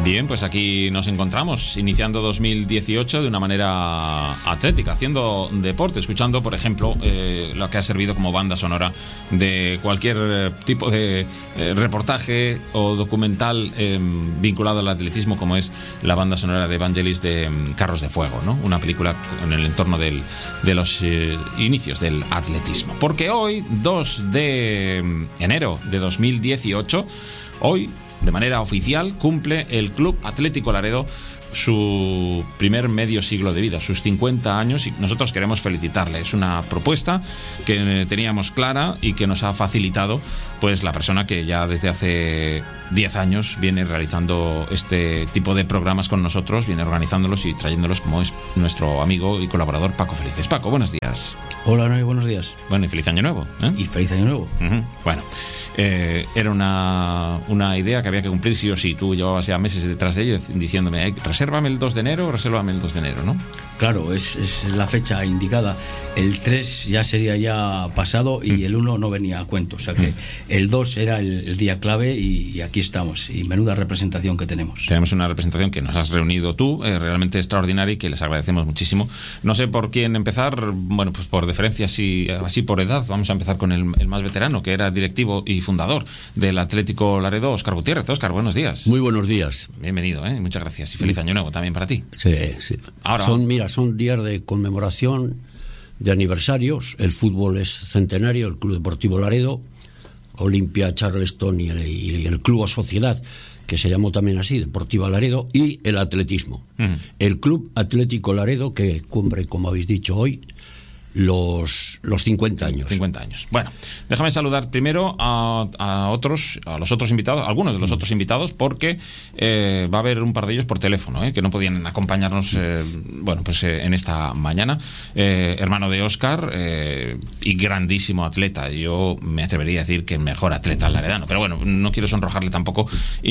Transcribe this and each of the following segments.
Bien, pues aquí nos encontramos iniciando 2018 de una manera atlética, haciendo deporte, escuchando, por ejemplo, lo que ha servido como banda sonora de cualquier tipo de reportaje o documental vinculado al atletismo, como es la banda sonora de Evangelis de Carros de Fuego, ¿no? Una película en el entorno de los inicios del atletismo. Porque hoy, 2 de enero de 2018, hoy, de manera oficial, cumple el Club Atlético Laredo su primer medio siglo de vida, sus 50 años, y nosotros queremos felicitarle. Es una propuesta que teníamos clara y que nos ha facilitado pues la persona que ya desde hace 10 años viene realizando este tipo de programas con nosotros, viene organizándolos y trayéndolos, como es nuestro amigo y colaborador Paco Felices. Paco, buenos días. Hola, Noé, buenos días. Bueno, y feliz año nuevo, ¿eh? Y feliz año nuevo. Bueno, era una idea que había que cumplir sí o sí. Tú llevabas ya meses detrás de ello diciéndome, resérvame el 2 de enero, ¿no? Claro, es la fecha indicada. El 3 ya sería ya pasado y el 1 no venía a cuento. O sea que el 2 era el día clave y aquí estamos. Y menuda representación que tenemos. Tenemos una representación que nos has reunido tú, realmente extraordinaria, y que les agradecemos muchísimo. No sé por quién empezar. Bueno, pues por deferencia, así por edad, vamos a empezar con el más veterano, que era directivo y fundador del Atlético Laredo, Óscar Gutiérrez. Óscar, buenos días. Muy buenos días. Bienvenido, muchas gracias. Y feliz año nuevo también para ti. Sí. Ahora, son días de conmemoración, de aniversarios. El fútbol es centenario, el Club Deportivo Laredo, Olimpia, Charleston y el Club o Sociedad, que se llamó también así, Deportiva Laredo, y el atletismo. El Club Atlético Laredo, que cumple, como habéis dicho hoy, los 50 años. 50 años. Bueno, déjame saludar primero a los otros invitados, algunos de los otros invitados, porque va a haber un par de ellos por teléfono, que no podían acompañarnos en esta mañana. Hermano de Óscar y grandísimo atleta. Yo me atrevería a decir que mejor atleta laredano, pero bueno, no quiero sonrojarle tampoco,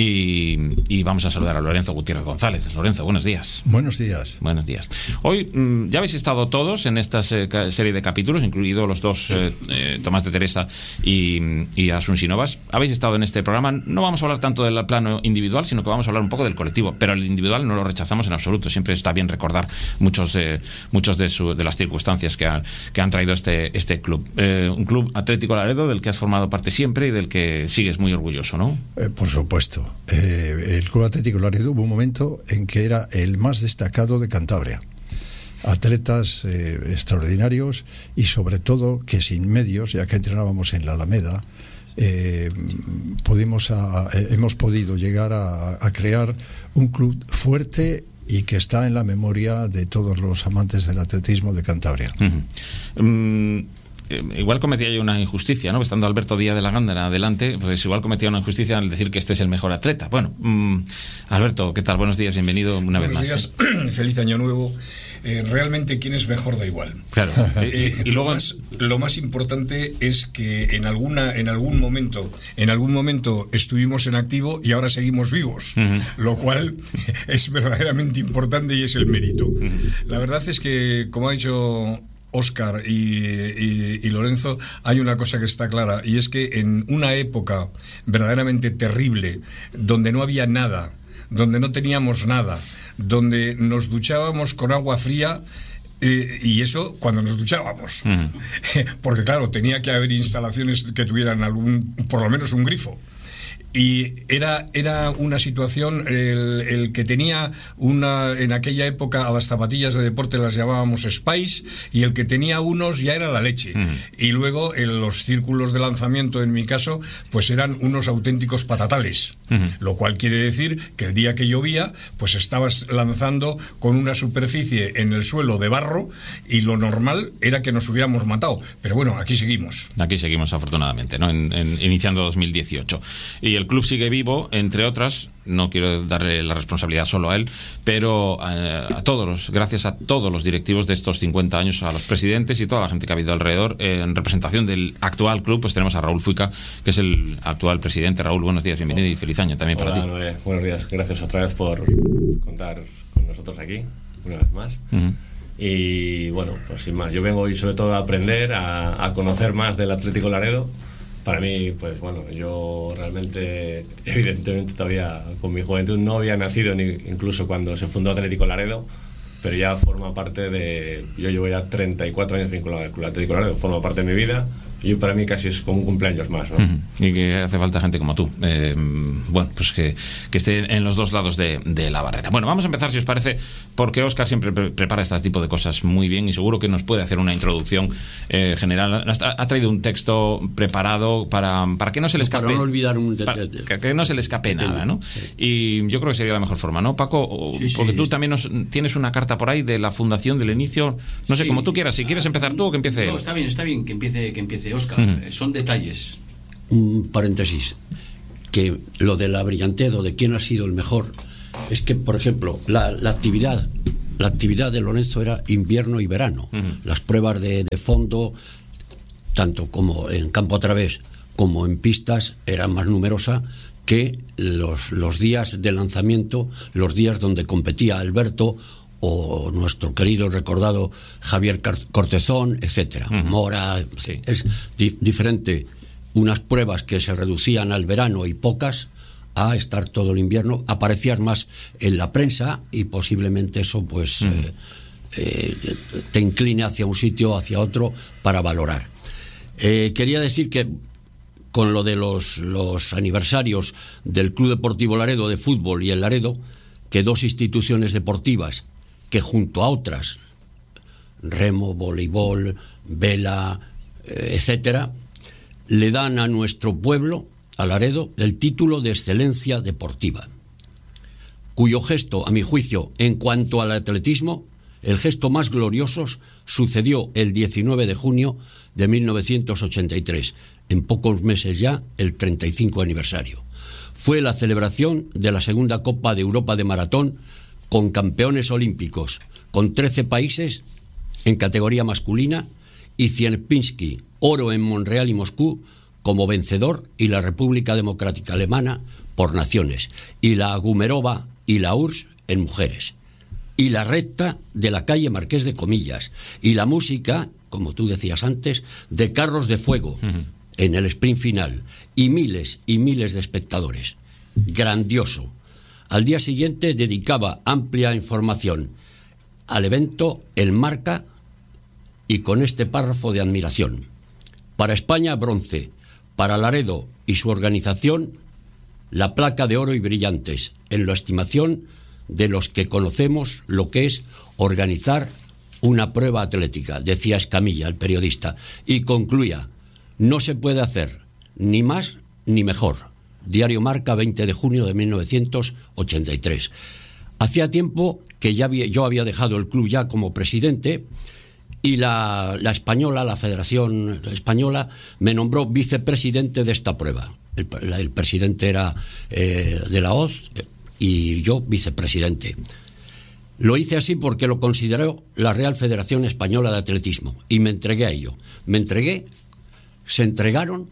y vamos a saludar a Lorenzo Gutiérrez González. Lorenzo, buenos días. Buenos días. Buenos días. Hoy ya habéis estado todos en estas serie de capítulos, incluidos los dos, Tomás de Teresa y Asunción Novas. Habéis estado en este programa. No vamos a hablar tanto del plano individual, sino que vamos a hablar un poco del colectivo, pero el individual no lo rechazamos en absoluto. Siempre está bien recordar muchos de las circunstancias que han traído este club. Un club Atlético Laredo del que has formado parte siempre y del que sigues muy orgulloso, ¿no? Por supuesto. El Club Atlético Laredo hubo un momento en que era el más destacado de Cantabria. Atletas extraordinarios, y sobre todo que sin medios, ya que entrenábamos en la Alameda, hemos podido llegar a crear un club fuerte y que está en la memoria de todos los amantes del atletismo de Cantabria. Igual cometía yo una injusticia, ¿no? Estando Alberto Díaz de la Gándara adelante, pues igual cometía una injusticia al decir que este es el mejor atleta. Bueno, Alberto, ¿qué tal? Buenos días, bienvenido una vez más. Buenos días, feliz año nuevo. Realmente quién es mejor da igual. Claro. Y luego lo más importante es que en algún momento estuvimos en activo y ahora seguimos vivos, lo cual es verdaderamente importante y es el mérito. La verdad es que, como ha dicho Óscar y Lorenzo, hay una cosa que está clara, y es que en una época verdaderamente terrible, donde no había nada, donde no teníamos nada, donde nos duchábamos con agua fría, y eso cuando nos duchábamos, porque claro, tenía que haber instalaciones que tuvieran por lo menos un grifo. Y era una situación, el que tenía en aquella época a las zapatillas de deporte las llamábamos Spice, y el que tenía unos ya era la leche. Y luego los círculos de lanzamiento, en mi caso, pues eran unos auténticos patatales, lo cual quiere decir que el día que llovía, pues estabas lanzando con una superficie en el suelo de barro, y lo normal era que nos hubiéramos matado. Pero bueno, aquí seguimos. Aquí seguimos, afortunadamente, ¿no? Iniciando 2018. Y el club sigue vivo, entre otras. No quiero darle la responsabilidad solo a él, pero gracias a todos los directivos de estos 50 años, a los presidentes y toda la gente que ha habido alrededor, en representación del actual club, pues tenemos a Raúl Fuica, que es el actual presidente. Raúl, buenos días, bienvenido y feliz año también. Hola, para ti. Noé, buenos días, gracias otra vez por contar con nosotros aquí, una vez más. Y bueno, pues sin más, yo vengo hoy sobre todo a aprender, a conocer más del Atlético Laredo, Para mí, pues bueno, yo realmente, evidentemente todavía con mi juventud no había nacido ni incluso cuando se fundó Atlético Laredo, pero ya forma parte de... Yo llevo ya 34 años vinculado al Club Atlético Laredo, forma parte de mi vida. Y para mí casi es como un cumpleaños más, ¿no? Y que hace falta gente como tú. Bueno, pues que esté en los dos lados de la barrera. Bueno, vamos a empezar, si os parece, porque Óscar siempre prepara este tipo de cosas muy bien y seguro que nos puede hacer una introducción general. Ha traído un texto preparado para que no se le escape. Para no olvidar un detalle. Que no se le escape nada, ¿no? Sí. Y yo creo que sería la mejor forma, ¿no, Paco? Sí, porque tú también tienes una carta por ahí de la fundación, del inicio. No sé, como tú quieras. Si quieres empezar tú o que empiece él. No, está bien que empiece Óscar. Son detalles. Un paréntesis, que lo de la brillantez o de quién ha sido el mejor, es que, por ejemplo, la actividad de Lorenzo era invierno y verano. Las pruebas de fondo, tanto como en campo a través como en pistas, eran más numerosas que los días de lanzamiento, los días donde competía Alberto o nuestro querido recordado Javier Cortezón, etcétera. Mora, sí. Es diferente unas pruebas que se reducían al verano y pocas a estar todo el invierno. Aparecías más en la prensa y posiblemente eso pues te incline hacia un sitio o hacia otro para valorar. Quería decir que con lo de los aniversarios del Club Deportivo Laredo de fútbol y el Laredo, que dos instituciones deportivas que junto a otras, remo, voleibol, vela, etcétera, le dan a nuestro pueblo, a Laredo, el título de excelencia deportiva, cuyo gesto, a mi juicio, en cuanto al atletismo, el gesto más glorioso sucedió el 19 de junio de 1983, en pocos meses ya el 35 aniversario. Fue la celebración de la segunda Copa de Europa de Maratón, con campeones olímpicos, con 13 países en categoría masculina, y Sierpinski, oro en Montreal y Moscú, como vencedor, y la República Democrática Alemana por naciones, y la Gumerova y la URSS en mujeres, y la recta de la calle Marqués de Comillas, y la música, como tú decías antes, de carros de fuego en el sprint final, y miles de espectadores. Grandioso. Al día siguiente dedicaba amplia información al evento El Marca y con este párrafo de admiración. Para España, bronce. Para Laredo y su organización, la placa de oro y brillantes, en la estimación de los que conocemos lo que es organizar una prueba atlética, decía Escamilla, el periodista, y concluía: no se puede hacer ni más ni mejor. Diario Marca, 20 de junio de 1983. Hacía tiempo que yo había dejado el club ya como presidente, y la española, la Federación Española, me nombró vicepresidente de esta prueba. El presidente era de la OZ y yo vicepresidente. Lo hice así porque lo consideró la Real Federación Española de Atletismo y me entregué a ello. Se entregaron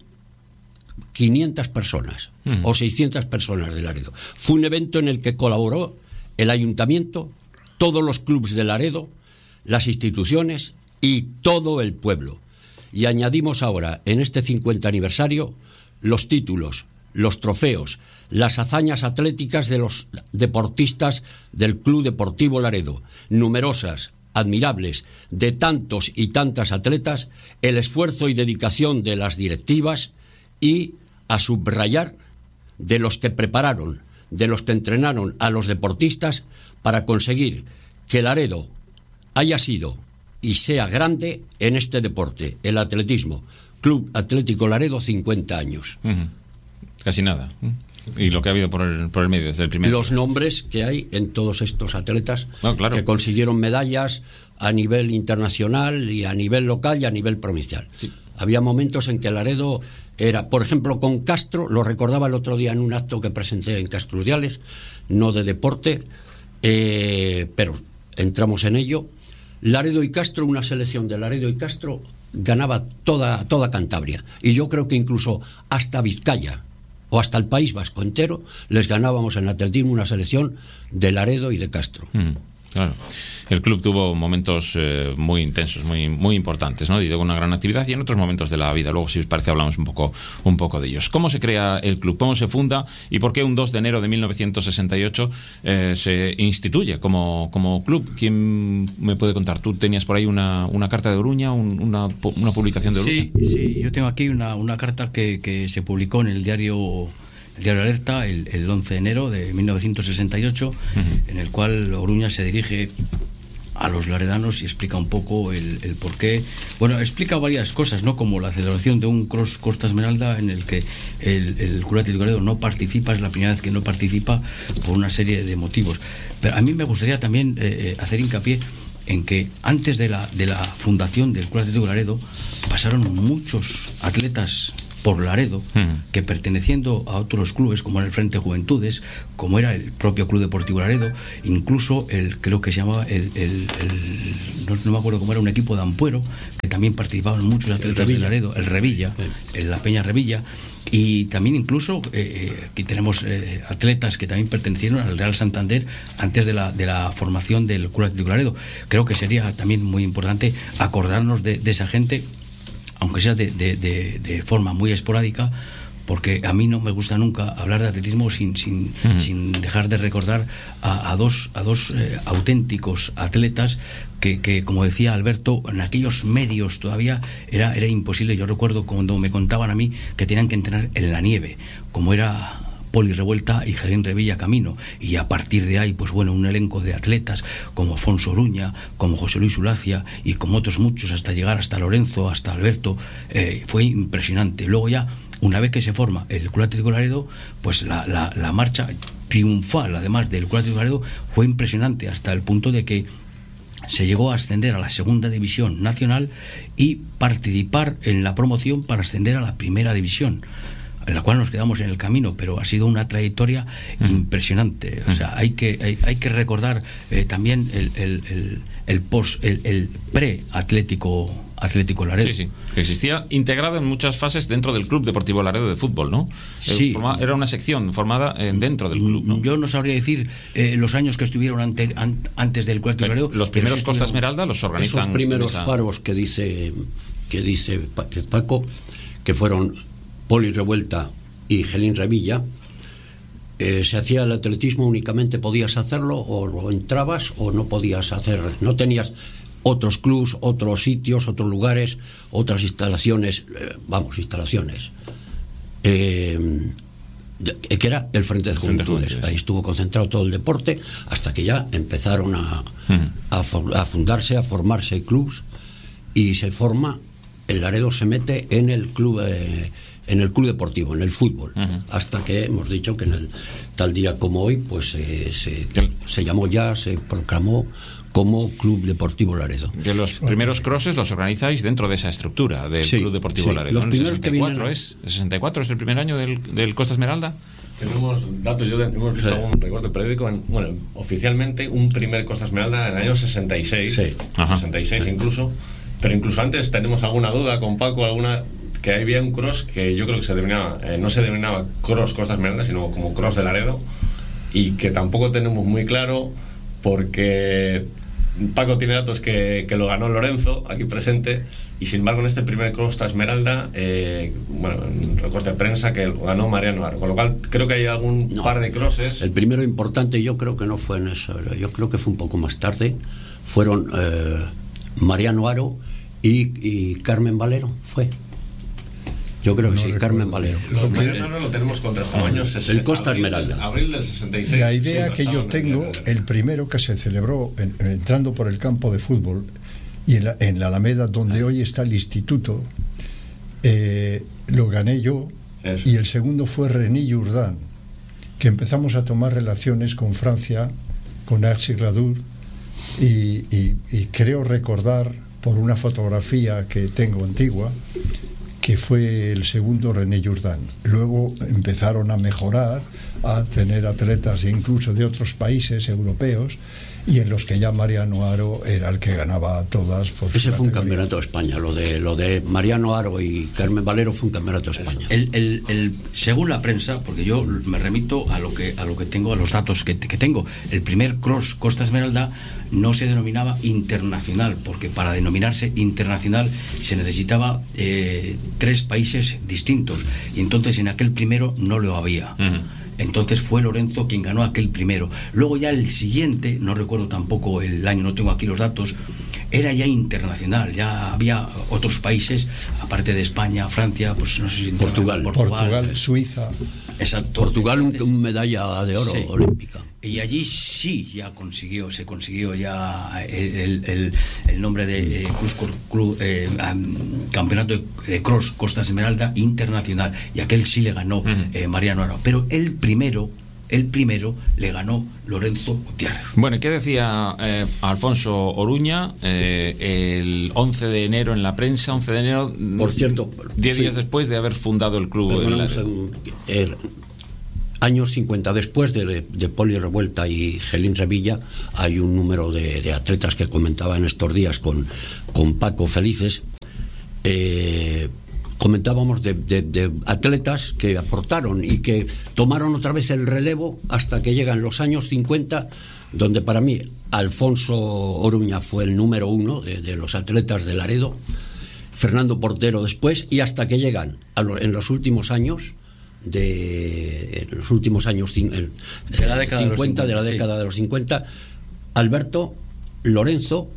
500 personas o 600 personas de Laredo. Fue un evento en el que colaboró el ayuntamiento, todos los clubes de Laredo, las instituciones y todo el pueblo. Y añadimos ahora, en este 50 aniversario, los títulos, los trofeos, las hazañas atléticas de los deportistas del Club Deportivo Laredo, numerosas, admirables, de tantos y tantas atletas, el esfuerzo y dedicación de las directivas y, a subrayar, de los que prepararon, de los que entrenaron a los deportistas para conseguir que Laredo haya sido y sea grande en este deporte, el atletismo. Club Atlético Laredo, 50 años. Casi nada. Y lo que ha habido por el medio desde el primer los día. Nombres que hay en todos estos atletas claro. que consiguieron medallas a nivel internacional y a nivel local y a nivel provincial. Sí. Había momentos en que Laredo era, por ejemplo, con Castro, lo recordaba el otro día en un acto que presenté en Castro Urdiales, no de deporte, pero entramos en ello. Laredo y Castro, una selección de Laredo y Castro ganaba toda Cantabria, y yo creo que incluso hasta Vizcaya o hasta el País Vasco entero les ganábamos en atletismo una selección de Laredo y de Castro. Claro. El club tuvo momentos muy intensos, muy importantes, ¿no? Y de una gran actividad, y en otros momentos de la vida. Luego, si os parece, hablamos un poco de ellos. ¿Cómo se crea el club? ¿Cómo se funda? ¿Y por qué un 2 de enero de 1968 se instituye como club? ¿Quién me puede contar? ¿Tú tenías por ahí una carta de Oruña, una publicación de Oruña? Sí, yo tengo aquí una carta que se publicó en el diario Alerta el 11 de enero de 1968, en el cual Oruña se dirige a los laredanos y explica un poco el porqué. Bueno, explica varias cosas, ¿no? Como la celebración de un Cross Costa Esmeralda en el que el Club Atlético Laredo no participa, es la primera vez que no participa por una serie de motivos. Pero a mí me gustaría también hacer hincapié en que antes de la fundación del Club Atlético Laredo pasaron muchos atletas por Laredo, que perteneciendo a otros clubes, como era el Frente Juventudes, como era el propio Club Deportivo Laredo, incluso creo que se llamaba no me acuerdo cómo era, un equipo de Ampuero, que también participaban muchos atletas de Laredo, el Revilla, la Peña Revilla, y también incluso aquí tenemos atletas que también pertenecieron al Real Santander antes de la formación del Club Atlético Laredo. Creo que sería también muy importante acordarnos de esa gente, aunque sea de forma muy esporádica, porque a mí no me gusta nunca hablar de atletismo sin dejar de recordar a dos auténticos atletas que, como decía Alberto, en aquellos medios todavía era imposible. Yo recuerdo cuando me contaban a mí que tenían que entrenar en la nieve, como era Poli Revuelta y Gelín Revilla Camino, y a partir de ahí, pues bueno, un elenco de atletas como Afonso Oruña, como José Luis Ulacia y como otros muchos, hasta llegar hasta Lorenzo, hasta Alberto. Fue impresionante. Luego ya, una vez que se forma el Club Atlético Laredo, pues la marcha triunfal, además del Club Atlético Laredo, fue impresionante, hasta el punto de que se llegó a ascender a la segunda división nacional y participar en la promoción para ascender a la primera división, en la cual nos quedamos en el camino, pero ha sido una trayectoria impresionante. O sea, hay que recordar también el pre-atlético Laredo. Sí, que existía integrado en muchas fases dentro del Club Deportivo Laredo de fútbol, ¿no? Sí. Era una sección formada dentro del club, ¿no? Yo no sabría decir los años que estuvieron antes del Club Atlético Laredo. Los primeros Costa Esmeralda los organizan. Esos primeros faros que dice Paco, que fueron Poli Revuelta y Gelín Revilla, se hacía el atletismo, únicamente podías hacerlo, o entrabas o no podías hacer, no tenías otros clubs, otros sitios, otros lugares, otras instalaciones, que era el Frente de Juventudes. Ahí estuvo concentrado todo el deporte, hasta que ya empezaron a fundarse, a formarse clubs, y se forma, el Laredo se mete en el club deportivo, en el fútbol, hasta que hemos dicho que en el tal día como hoy, pues se llamó ya, se proclamó como Club Deportivo Laredo. Que los primeros crosses los organizáis dentro de esa estructura del Club Deportivo Laredo. Los primeros que vienen... ¿El 64 es el primer año del Costa Esmeralda? Tenemos datos, hemos visto algún recorte periódico, oficialmente un primer Costa Esmeralda en el año 66, 66 incluso, pero incluso antes tenemos alguna duda con Paco, que había un cross que yo creo que no se denominaba Cross Costa Esmeralda, sino como Cross de Laredo, y que tampoco tenemos muy claro, porque Paco tiene datos que lo ganó Lorenzo, aquí presente, y sin embargo en este primer Costa Esmeralda, un recorte de prensa, que lo ganó Mariano Aro, con lo cual creo que hay algún par de crosses. El primero importante, yo creo que no fue en eso, yo creo que fue un poco más tarde, fueron Mariano Aro y Carmen Valero, fue. Yo creo que sí, Carmen Valero. Mariano lo tenemos contra años 60. El Costa Esmeralda. Abril del 66. La idea que yo tengo, el primero que se celebró entrando por el campo de fútbol y en la Alameda, donde hoy está el instituto, lo gané yo. Eso. Y el segundo fue René Jourdan, que empezamos a tomar relaciones con Francia, con Axel Ladur, y creo recordar por una fotografía que tengo antigua que fue el segundo René Jourdan. Luego empezaron a mejorar a tener atletas incluso de otros países europeos, y en los que ya Mariano Haro era el que ganaba todas. Ese fue un campeonato de España. Lo de Mariano Haro y Carmen Valero fue un campeonato de España. Según la prensa, porque yo me remito a lo que tengo, a los datos que tengo, el primer cross Costa Esmeralda no se denominaba internacional, porque para denominarse internacional se necesitaba 3 países distintos, y entonces en aquel primero no lo había. Entonces fue Lorenzo quien ganó aquel primero. Luego ya el siguiente, no recuerdo tampoco el año, no tengo aquí los datos, era ya internacional, ya había otros países, aparte de España, Francia, pues no sé si Portugal, Suiza. Exacto. Portugal, un medalla de oro, sí, olímpica. Y allí sí ya se consiguió ya el nombre de campeonato de cross Costa Esmeralda internacional, y aquel sí le ganó Mariano Haro, pero el primero le ganó Lorenzo Gutiérrez. Bueno, ¿qué decía Alfonso Oruña el 11 de enero en la prensa? 11 de enero, por cierto, 10 días después de haber fundado el club. Años 50 después de Poli Revuelta y Gelín Revilla, hay un número de atletas que comentaba en estos días con Paco Felices. Comentábamos de atletas que aportaron y que tomaron otra vez el relevo hasta que llegan los años 50, donde para mí Alfonso Oruña fue el número 1 de los atletas de Laredo, Fernando Portero después, y hasta que llegan en los últimos años de la década de los 50, Alberto, Lorenzo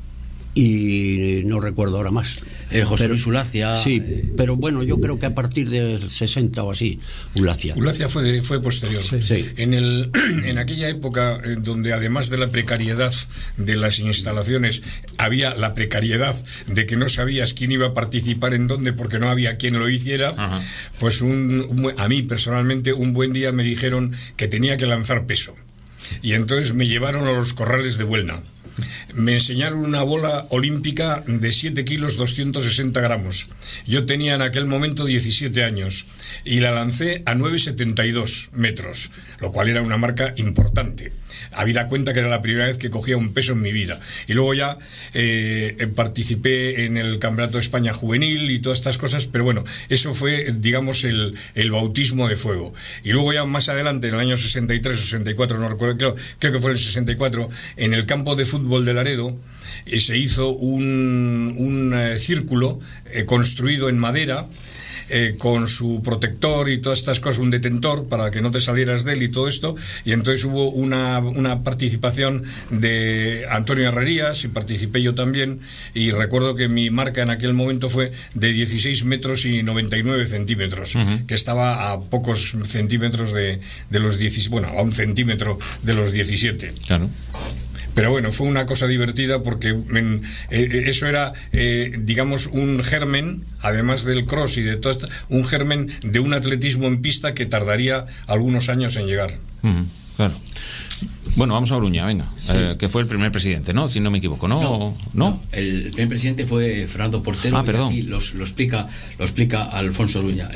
y no recuerdo ahora más. José Luis Ulacia. Sí, pero bueno, yo creo que a partir del 60 o así, Ulacia fue posterior. Sí. En aquella época donde además de la precariedad de las instalaciones, había la precariedad de que no sabías quién iba a participar en dónde porque no había quien lo hiciera. Ajá. Pues a mí personalmente un buen día me dijeron que tenía que lanzar peso, y entonces me llevaron a los corrales de Buelna. Me enseñaron una bola olímpica de 7 kilos 260 gramos. Yo tenía en aquel momento 17 años y la lancé a 9,72 metros, lo cual era una marca importante. Habida cuenta que era la primera vez que cogía un peso en mi vida. Y luego ya participé en el Campeonato de España Juvenil y todas estas cosas, pero bueno, eso fue, digamos, el bautismo de fuego. Y luego ya más adelante, en el año 63 o 64, no recuerdo, creo que fue el 64, en el campo de fútbol de Laredo, se hizo un círculo construido en madera, con su protector y todas estas cosas, un detentor para que no te salieras de él y todo esto, y entonces hubo una participación de Antonio Herrerías y participé yo también, y recuerdo que mi marca en aquel momento fue de 16 metros y 99 centímetros, que estaba a pocos centímetros de los 17, bueno, a 1 centímetro de los 17. Claro. Pero bueno, fue una cosa divertida porque eso era, digamos, un germen, además del cross y de todo esto, un germen de un atletismo en pista que tardaría algunos años en llegar. Claro. Bueno, vamos a Oruña, venga, sí. Que fue el primer presidente, ¿no? Si no me equivoco, ¿no? El primer presidente fue Fernando Portero. Perdón. Y aquí lo explica Alfonso Oruña.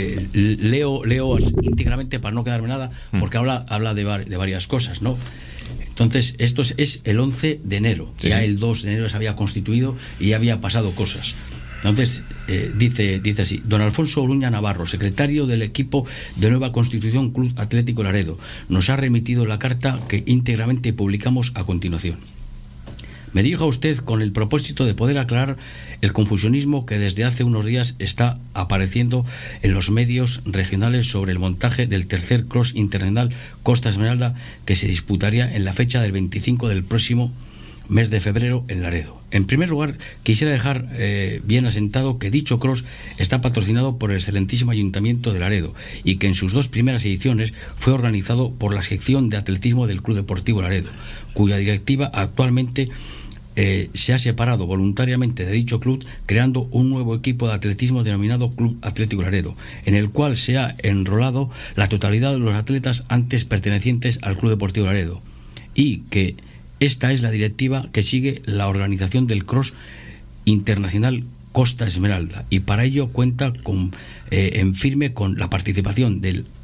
Leo íntegramente para no quedarme nada, porque habla de varias cosas, ¿no? Entonces, esto es el 11 de enero. Sí, ya sí. El 2 de enero se había constituido y ya había pasado cosas. Entonces, dice así: don Alfonso Oruña Navarro, secretario del equipo de nueva constitución Club Atlético Laredo, nos ha remitido la carta que íntegramente publicamos a continuación. Me dirijo a usted con el propósito de poder aclarar el confusionismo que desde hace unos días está apareciendo en los medios regionales sobre el montaje del tercer cross internacional Costa Esmeralda, que se disputaría en la fecha del 25 del próximo mes de febrero en Laredo. En primer lugar, quisiera dejar bien asentado que dicho cross está patrocinado por el excelentísimo Ayuntamiento de Laredo y que en sus 2 primeras ediciones fue organizado por la sección de atletismo del Club Deportivo Laredo, cuya directiva actualmente se ha separado voluntariamente de dicho club, creando un nuevo equipo de atletismo denominado Club Atlético Laredo, en el cual se ha enrolado la totalidad de los atletas antes pertenecientes al Club Deportivo Laredo, y que esta es la directiva que sigue la organización del cross internacional Costa Esmeralda, y para ello cuenta en firme con la participación del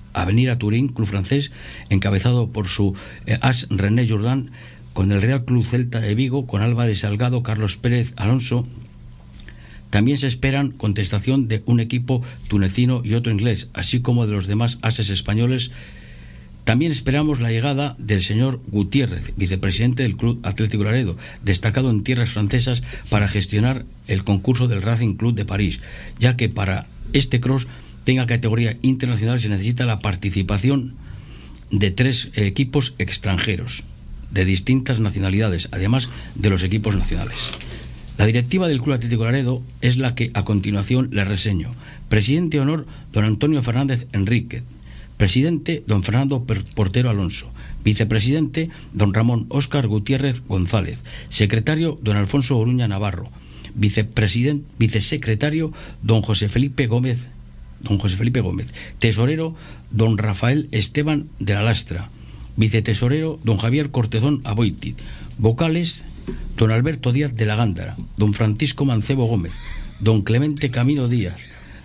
a venir a Turín, club francés, encabezado por su as René Jourdan, con el Real Club Celta de Vigo, con Álvarez Salgado, Carlos Pérez, Alonso. También se esperan contestación de un equipo tunecino y otro inglés, así como de los demás ases españoles. También esperamos la llegada del señor Gutiérrez, vicepresidente del Club Atlético Laredo, destacado en tierras francesas para gestionar el concurso del Racing Club de París, ya que para este cross tenga categoría internacional se necesita la participación de 3 equipos extranjeros de distintas nacionalidades, además de los equipos nacionales. La directiva del Club Atlético Laredo es la que a continuación le reseño. Presidente de honor, don Antonio Fernández Enríquez. Presidente, don Fernando Portero Alonso. Vicepresidente, don Ramón Óscar Gutiérrez González. Secretario, don Alfonso Oruña Navarro. Vicesecretario, don José Felipe Gómez. Tesorero, don Rafael Esteban de la Lastra. Vicetesorero, don Javier Cortezón Aboitit. Vocales, don Alberto Díaz de la Gándara. Don Francisco Mancebo Gómez. Don Clemente Camino Díaz.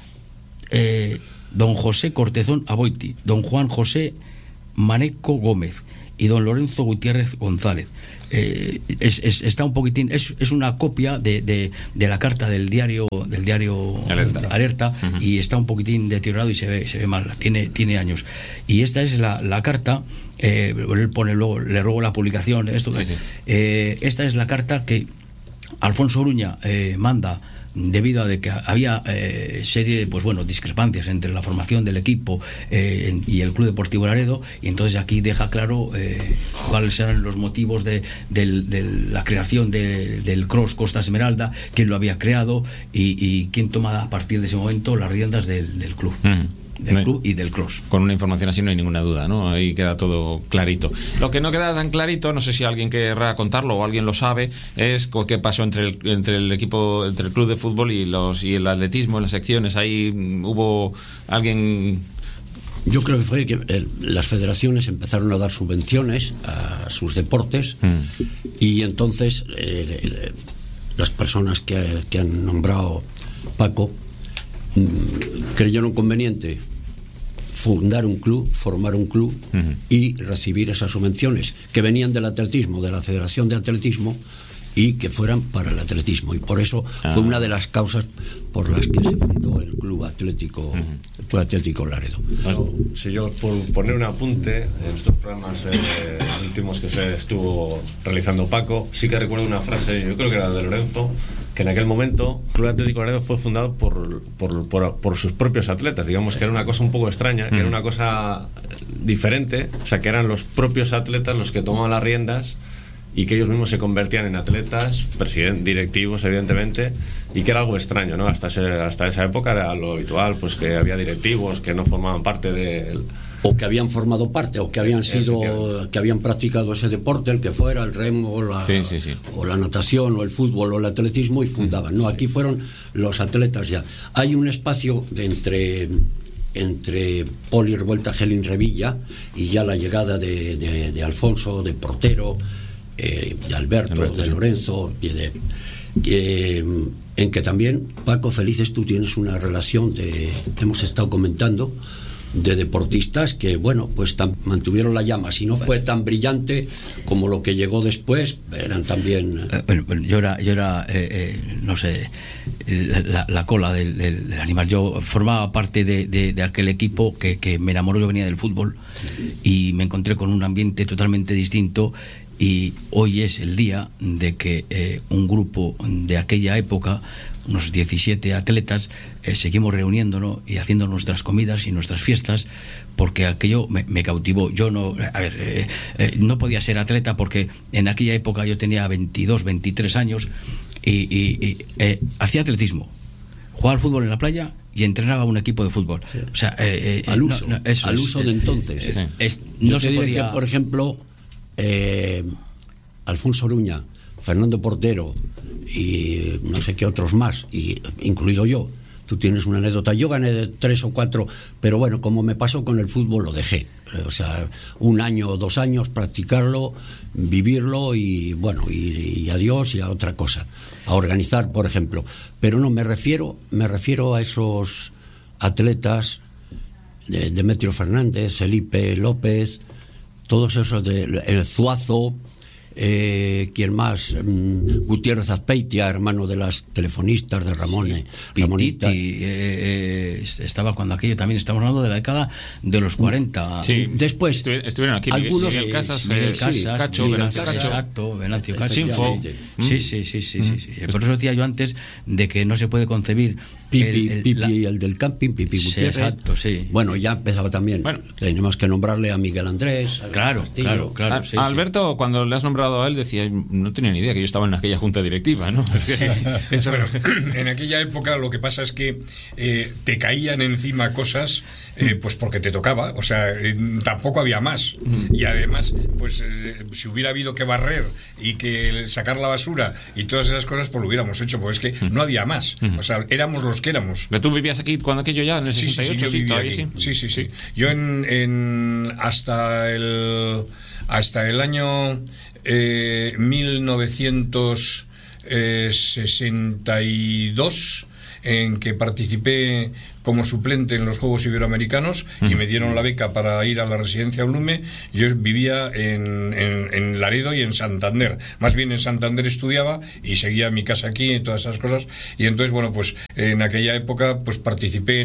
Don José Cortezón Aboiti, don Juan José Maneco Gómez y don Lorenzo Gutiérrez González. Está un poquitín, es una copia de la carta del diario Alerta y está un poquitín deteriorado y se ve mal, tiene años. Y esta es la carta, él pone luego, le ruego la publicación, esta es la carta que Alfonso Oruña manda debido a de que había serie discrepancias entre la formación del equipo y el Club Deportivo Laredo, y entonces aquí deja claro cuáles eran los motivos de la creación del Cross Costa Esmeralda, quién lo había creado y quién toma a partir de ese momento las riendas del club. Del club y del cross. Con una información así no hay ninguna duda, ¿no? Ahí queda todo clarito. Lo que no queda tan clarito, no sé si alguien querrá contarlo o alguien lo sabe, es qué pasó entre el equipo, entre el club de fútbol y el atletismo en las secciones. Ahí hubo alguien. Yo creo que fue que las federaciones empezaron a dar subvenciones a sus deportes y entonces las personas que han nombrado Paco creyeron conveniente formar un club y recibir esas subvenciones que venían del atletismo, de la Federación de Atletismo, y que fueran para el atletismo, y por eso fue una de las causas por las que se fundó el Club Atlético Laredo. Bueno, si yo por poner un apunte en estos programas últimos que se estuvo realizando Paco, sí que recuerdo una frase, yo creo que era de Lorenzo, que en aquel momento el Club Atlético Laredo fue fundado por sus propios atletas. Digamos que era una cosa un poco extraña, que era una cosa diferente, o sea, que eran los propios atletas los que tomaban las riendas y que ellos mismos se convertían en atletas, directivos, evidentemente, y que era algo extraño, ¿no? Hasta esa época era lo habitual, pues que había directivos que no formaban parte del... O que habían formado parte, o que habían que habían practicado ese deporte, el que fuera, el remo, o la natación, o el fútbol, o el atletismo, y fundaban. No, aquí fueron los atletas ya. Hay un espacio entre Poli Revuelta Gelin Revilla y ya la llegada de Alfonso, de Portero, de Alberto, de Lorenzo, en que también, Paco Felices, tú tienes una relación hemos estado comentando, de deportistas que, pues mantuvieron la llama. Si no fue tan brillante como lo que llegó después, eran también... yo era no sé, la cola del animal. Yo formaba parte de aquel equipo que me enamoró. Yo venía del fútbol y me encontré con un ambiente totalmente distinto, y hoy es el día de que un grupo de aquella época, unos 17 atletas, seguimos reuniéndonos y haciendo nuestras comidas y nuestras fiestas, porque aquello me cautivó. Yo no podía ser atleta porque en aquella época yo tenía 22, 23 años y hacía atletismo, jugaba al fútbol en la playa y entrenaba un equipo de fútbol. Sí. O sea, al uso de entonces. No se podía... que, por ejemplo, Alfonso Oruña, Fernando Portero y no sé qué otros más, y incluido yo, tú tienes una anécdota. Yo gané 3 o 4, pero bueno, como me pasó con el fútbol, lo dejé. O sea, 1 año o 2 años, practicarlo, vivirlo y adiós, y a otra cosa, a organizar, por ejemplo. Pero no, me refiero a esos atletas Demetrio Fernández, Felipe López, todos esos el Zuazo, ¿quién más? Gutiérrez Azpeitia, hermano de las telefonistas de Ramonita. Estaba cuando aquello también, estamos hablando de la década de los 40. Sí. Después estuvieron aquí algunos, Miguel Casas, Cacho, Venancio Cacho. exacto, Venancio Cacho. Sinfo. Sí. Por eso decía yo antes de que no se puede concebir Pipi, el del camping, Pipi Gutiérrez. Exacto, sí. Bueno, ya empezaba también. Bueno. Tenemos que nombrarle a Miguel Andrés. Claro. A Alberto, cuando le has nombrado a él, decía, no tenía ni idea que yo estaba en aquella junta directiva, ¿no? Bueno, en aquella época lo que pasa es que te caían encima cosas, pues porque te tocaba, o sea, tampoco había más. Y además, pues si hubiera habido que barrer y que sacar la basura y todas esas cosas, pues lo hubiéramos hecho, porque es que no había más. O sea, éramos los que éramos. ¿Pero tú vivías aquí cuando aquello ya, en el 68? Sí, todavía sí. Yo hasta el año 1962, en que participé como suplente en los Juegos Iberoamericanos y me dieron la beca para ir a la residencia Blume. Yo vivía en Laredo y en Santander. Más bien en Santander estudiaba y seguía mi casa aquí y todas esas cosas. Y entonces, bueno, pues en aquella época pues participé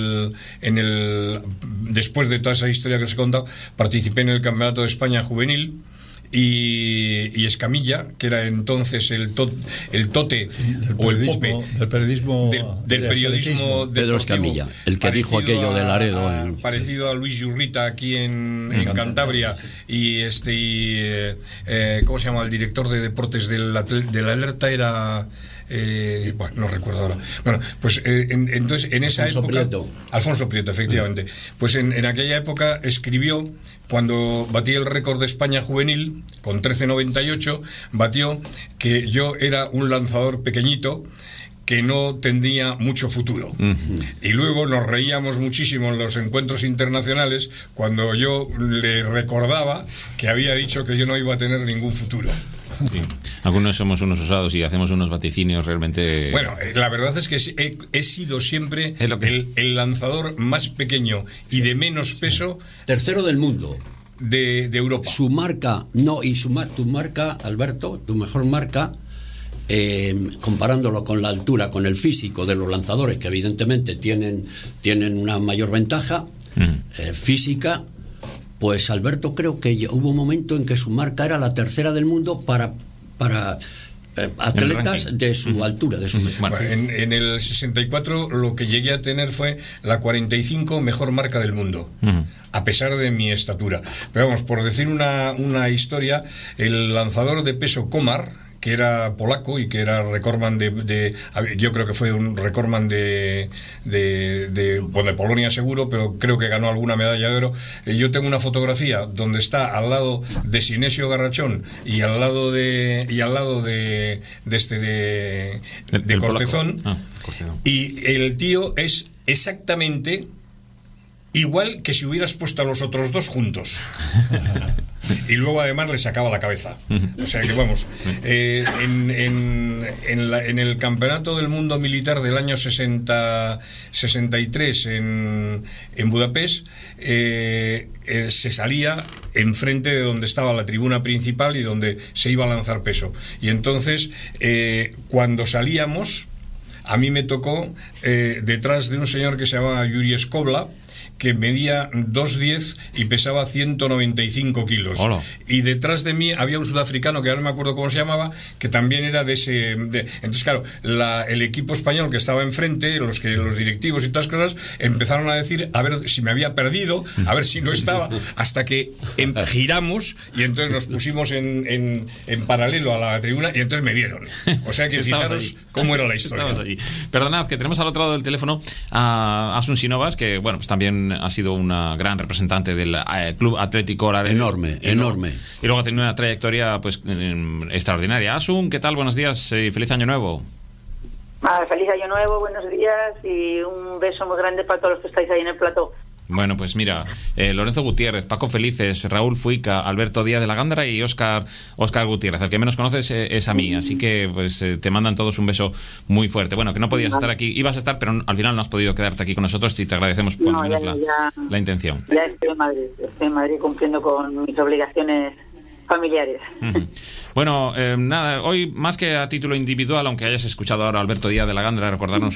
después de toda esa historia que os he contado, participé en el Campeonato de España Juvenil. Y Escamilla, que era entonces el tote o el pope del periodismo Pedro Escamilla, el que dijo aquello de Laredo, parecido a Luis Yurrita aquí en Cantabria, y ¿cómo se llama? El director de deportes de la Alerta era bueno, no recuerdo ahora. Bueno, pues entonces en esa época Alfonso Prieto, efectivamente. Pues en aquella época escribió, cuando batí el récord de España juvenil con 13.98, batió que yo era un lanzador pequeñito que no tendría mucho futuro. Y luego nos reíamos muchísimo en los encuentros internacionales cuando yo le recordaba que había dicho que yo no iba a tener ningún futuro. Sí. Algunos somos unos osados y hacemos unos vaticinios realmente. Bueno, la verdad es que he sido siempre el lanzador más pequeño y de menos peso. Tercero del mundo. De Europa. Su marca, tu marca, Alberto, tu mejor marca, comparándolo con la altura, con el físico de los lanzadores, que evidentemente tienen una mayor ventaja física. Pues Alberto, creo que hubo un momento en que su marca era la tercera del mundo para atletas de su altura, de su bueno, en el 64 lo que llegué a tener fue la 45 mejor marca del mundo, a pesar de mi estatura. Pero vamos, por decir una historia, el lanzador de peso Komar, que era polaco y que era recordman yo creo que fue un recordman de Polonia seguro, pero creo que ganó alguna medalla de oro. Yo tengo una fotografía donde está al lado de Sinesio Garrachón y al lado de Cortezón. Cortezón. Y el tío es exactamente igual que si hubieras puesto a los otros dos juntos. Y luego además le sacaba la cabeza. O sea que vamos, en el Campeonato del Mundo Militar del año 63 en Budapest, se salía enfrente de donde estaba la tribuna principal y donde se iba a lanzar peso. Y entonces, cuando salíamos, a mí me tocó detrás de un señor que se llamaba Yuri Skobla, que medía 2,10 y pesaba 195 kilos. Hola. Y detrás de mí había un sudafricano que ahora no me acuerdo cómo se llamaba, que también era de ese... Entonces, claro, el equipo español que estaba enfrente, los directivos y todas cosas, empezaron a decir a ver si me había perdido, a ver si no estaba, hasta que giramos y entonces nos pusimos en paralelo a la tribuna y entonces me vieron. O sea que fijaros cómo era la historia. Perdonad, que tenemos al otro lado del teléfono a Asun Sinovas, que bueno, pues también ha sido una gran representante del Club Atlético Laredo. Enorme. Y luego ha tenido una trayectoria pues extraordinaria. Asun, ¿qué tal? Buenos días y feliz año nuevo. Feliz año nuevo, buenos días y un beso muy grande para todos los que estáis ahí en el plató. Bueno, pues mira, Lorenzo Gutiérrez, Paco Felices, Raúl Fuica, Alberto Díaz de la Gándara y Óscar Gutiérrez. El que menos conoces es a mí, así que pues te mandan todos un beso muy fuerte. Bueno, que no podías estar aquí, ibas a estar, pero al final no has podido quedarte aquí con nosotros y te agradecemos por lo menos la intención. Ya estoy en Madrid cumpliendo con mis obligaciones familiares. Bueno, nada, hoy más que a título individual, aunque hayas escuchado ahora a Alberto Díaz de la Gándara recordarnos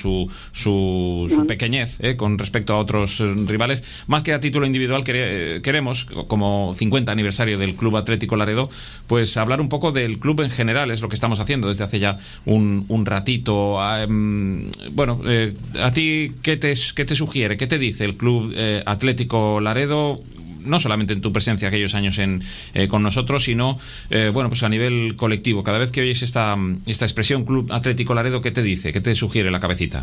su pequeñez con respecto a otros rivales, más que a título individual queremos, como 50 aniversario del Club Atlético Laredo, pues hablar un poco del club en general. Es lo que estamos haciendo desde hace ya un ratito. Bueno, a ti, ¿qué te sugiere? ¿Qué te dice el Club Atlético Laredo? No solamente en tu presencia aquellos años con nosotros, sino bueno, pues a nivel colectivo. Cada vez que oyes esta expresión Club Atlético Laredo, ¿qué te dice? ¿Qué te sugiere la cabecita?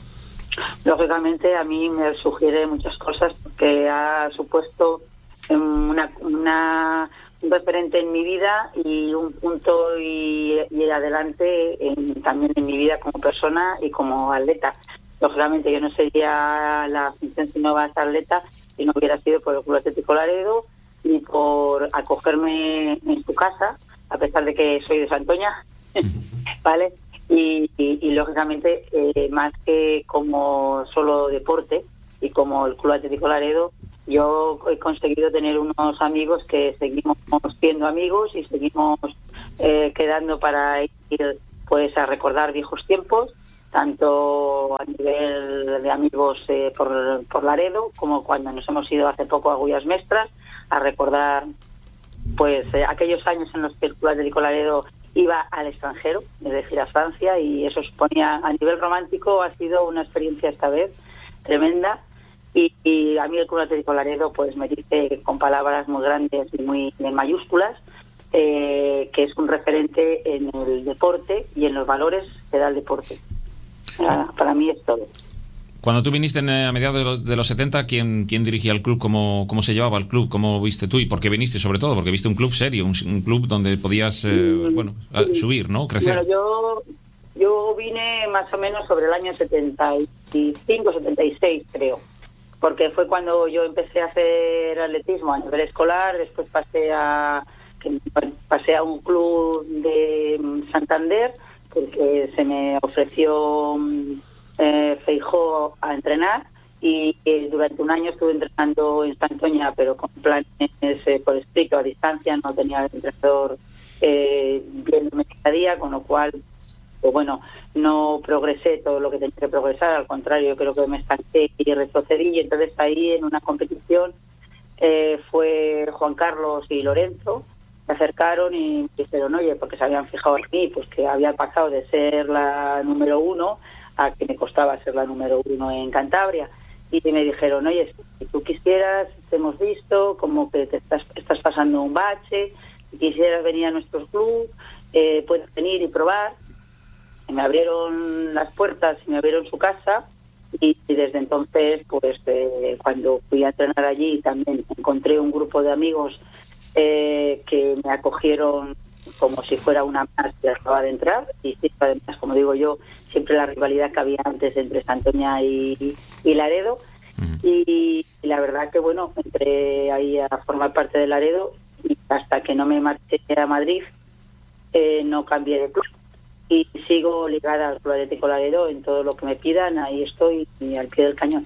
Lógicamente a mí me sugiere muchas cosas, porque ha supuesto un referente en mi vida y un punto y adelante también en mi vida como persona y como atleta. Lógicamente yo no sería la afición si no va a ser atleta, si no hubiera sido por el Club Atlético Laredo y por acogerme en su casa, a pesar de que soy de Santoña, ¿vale? Y lógicamente, más que como solo deporte y como el Club Atlético Laredo, yo he conseguido tener unos amigos que seguimos siendo amigos y seguimos quedando para ir pues a recordar viejos tiempos, tanto a nivel de amigos por Laredo, como cuando nos hemos ido hace poco a Gullas Mestras a recordar pues aquellos años en los que el Club Atlético Laredo iba al extranjero, es decir, a Francia, y eso suponía, a nivel romántico, ha sido una experiencia esta vez tremenda, y a mí el Club Atlético Laredo pues me dice con palabras muy grandes y muy en mayúsculas que es un referente en el deporte y en los valores que da el deporte. Para mí es todo. Cuando tú viniste a mediados de los 70, ¿quién dirigía el club? ¿Cómo se llevaba el club? ¿Cómo viste tú? ¿Y por qué viniste, sobre todo? Porque viste un club serio, un club donde podías subir, ¿no? Crecer. Bueno, yo vine más o menos sobre el año 75, 76, creo. Porque fue cuando yo empecé a hacer atletismo a nivel escolar, después pasé a un club de Santander, porque se me ofreció Feijóo a entrenar, y durante un año estuve entrenando en Santoña, pero con planes por escrito a distancia. No tenía el entrenador viéndome cada día, con lo cual pues bueno, no progresé todo lo que tenía que progresar, al contrario, yo creo que me estanqué y retrocedí. Y entonces ahí en una competición fue Juan Carlos y Lorenzo, se acercaron y me dijeron, oye, porque se habían fijado en mí, pues que había pasado de ser la número 1 a que me costaba ser la número 1 en Cantabria, y me dijeron, oye, si tú quisieras, te hemos visto como que te estás pasando un bache, si quisieras venir a nuestro club, puedes venir y probar. Y me abrieron las puertas y me abrieron su casa, y desde entonces, pues cuando fui a entrenar allí, también encontré un grupo de amigos que me acogieron como si fuera una más que acaba de entrar, y además, como digo yo, siempre la rivalidad que había antes entre Santoña y Laredo, y la verdad que bueno, entré ahí a formar parte de Laredo, y hasta que no me marché a Madrid no cambié de club, y sigo ligada al Club Atlético Laredo en todo lo que me pidan. Ahí estoy, y al pie del cañón.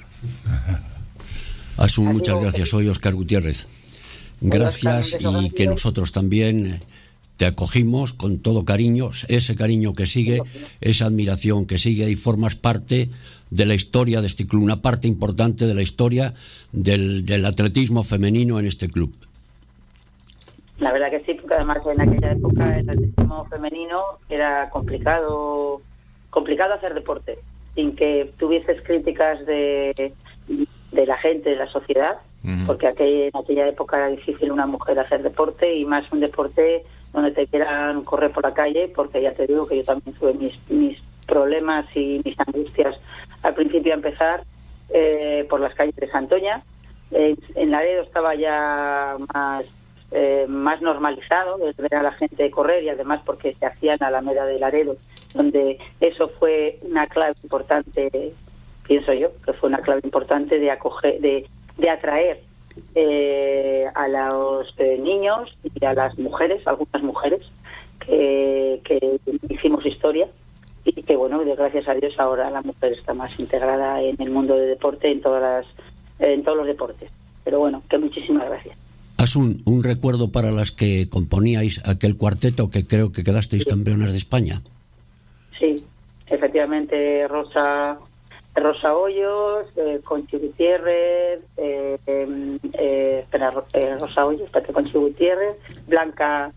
Asun, muchas gracias. Soy Óscar Gutiérrez. Gracias, y que nosotros también te acogimos con todo cariño, ese cariño que sigue, esa admiración que sigue, y formas parte de la historia de este club, una parte importante de la historia del atletismo femenino en este club. La verdad que sí, porque además en aquella época el atletismo femenino era complicado hacer deporte, sin que tuvieses críticas de la gente, de la sociedad, porque en aquella época era difícil una mujer hacer deporte, y más un deporte donde te quieran correr por la calle, porque ya te digo que yo también tuve mis problemas y mis angustias al principio a empezar por las calles de Santoña. En Laredo estaba ya más normalizado el ver a la gente correr, y además porque se hacía en Alameda de Laredo, donde eso fue una clave importante pienso yo, que fue una clave importante de acoger, de atraer a los niños y a las mujeres, algunas mujeres, que hicimos historia, y que bueno, gracias a Dios ahora la mujer está más integrada en el mundo del deporte, en todos los deportes. Pero bueno, que muchísimas gracias. Haz un recuerdo para las que componíais aquel cuarteto que creo que quedasteis campeonas de España. Sí, efectivamente, Rosa Hoyos, Conchi Gutiérrez, Rosa Hoyos, Conchi Gutiérrez, Blanca